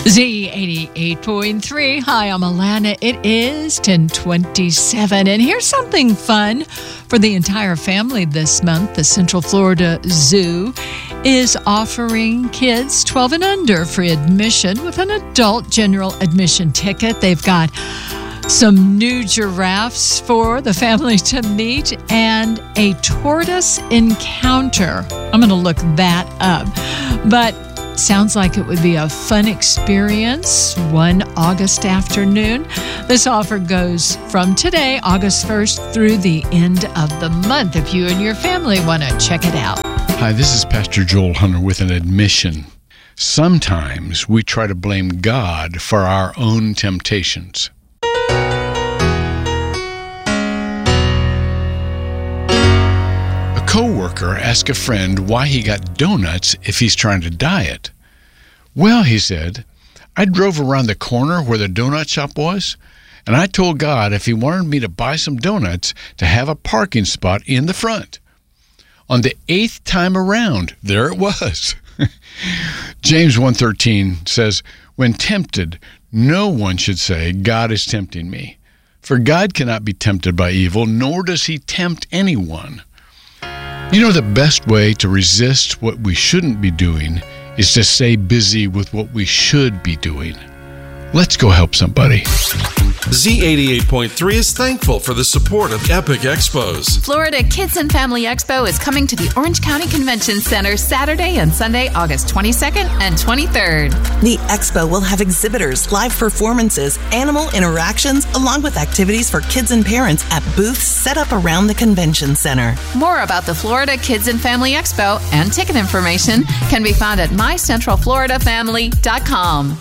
Z88.3. Hi, I'm Alana. It is 10:27, and here's something fun for the entire family this month. The Central Florida Zoo is offering kids 12 and under free admission with an adult general admission ticket. They've got some new giraffes for the family to meet and a tortoise encounter. I'm going to look that up. But sounds like it would be a fun experience one August afternoon. This offer goes from today, August 1st, through the end of the month, if you and your family want to check it out. Hi, this is Pastor Joel Hunter with an admission. Sometimes we try to blame God for our own temptations. Co-worker asked a friend why he got donuts if he's trying to diet. Well, he said, I drove around the corner where the donut shop was, and I told God if he wanted me to buy some donuts to have a parking spot in the front. On the 8th time around, there it was. James 1:13 says, when tempted, no one should say, God is tempting me. For God cannot be tempted by evil, nor does he tempt anyone. You know, the best way to resist what we shouldn't be doing is to stay busy with what we should be doing. Let's go help somebody. Z88.3 is thankful for the support of Epic Expos. Florida Kids and Family Expo is coming to the Orange County Convention Center Saturday and Sunday, August 22nd and 23rd. The expo will have exhibitors, live performances, animal interactions, along with activities for kids and parents at booths set up around the convention center. More about the Florida Kids and Family Expo and ticket information can be found at mycentralfloridafamily.com.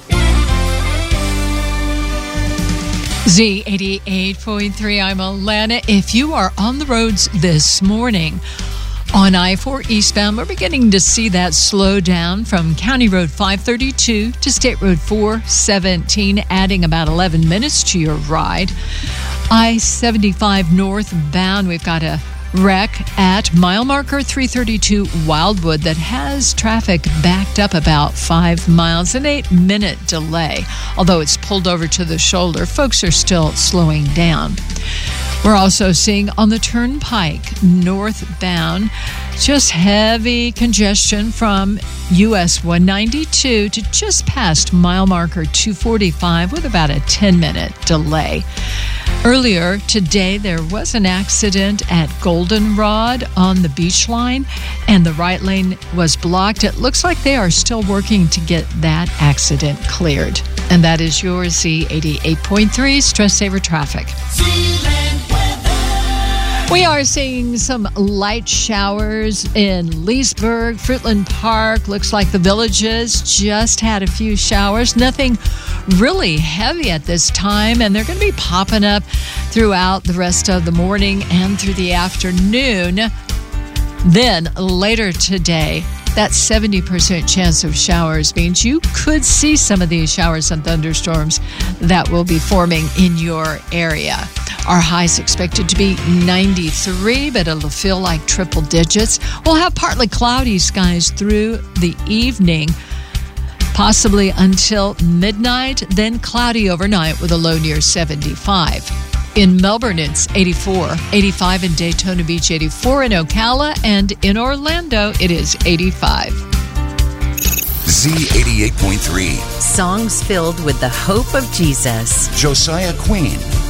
Z88.3, I'm Alana. If you are on the roads this morning on I-4 eastbound, we're beginning to see that slow down from County Road 532 to State Road 417, adding about 11 minutes to your ride. I-75 northbound, we've got a wreck at mile marker 332 Wildwood that has traffic backed up about 5 miles, an 8-minute delay. Although it's pulled over to the shoulder, folks are still slowing down. We're also seeing on the Turnpike northbound just heavy congestion from US 192 to just past mile marker 245 with about a 10-minute delay. Earlier today, there was an accident at Goldenrod on the beach line, and the right lane was blocked. It looks like they are still working to get that accident cleared. And that is your Z88.3 Stress Saver Traffic. We are seeing some light showers in Leesburg, Fruitland Park. Looks like the Villages just had a few showers. Nothing really heavy at this time, and they're going to be popping up throughout the rest of the morning and through the afternoon. Then later today, that 70% chance of showers means you could see some of these showers and thunderstorms that will be forming in your area. Our high is expected to be 93, but it'll feel like triple digits. We'll have partly cloudy skies through the evening, possibly until midnight, then cloudy overnight with a low near 75. In Melbourne, it's 84, 85 in Daytona Beach, 84 in Ocala, and in Orlando, it is 85. Z88.3. Songs filled with the hope of Jesus. Josiah Queen.